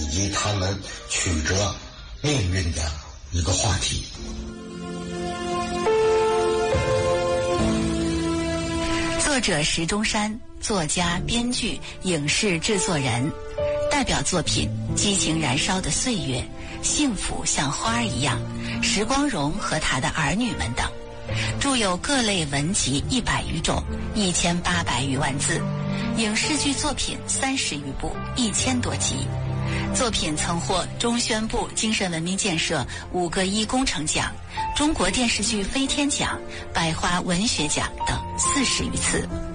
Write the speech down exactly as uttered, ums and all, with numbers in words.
及他们曲折命运的一个话题。 作者石钟山，作家、编剧、影视制作人，代表作品《激情燃烧的岁月》、幸福像花儿一样、时光荣和他的儿女们等，著有各类文集一百余种，一千八百余万字，影视剧作品三十余部，一千多集。作品曾获中宣部精神文明建设五个一工程奖、中国电视剧飞天奖、百花文学奖等四十余次。